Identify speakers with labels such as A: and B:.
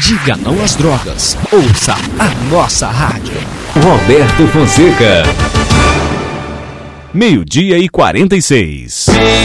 A: Diga não às drogas. Ouça a nossa rádio.
B: Roberto Fonseca. 12:46.